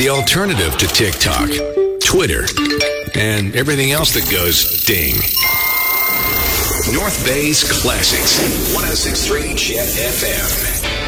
The alternative to TikTok, Twitter, and everything else that goes ding. North Bay's Classics, 106.3 Jet FM.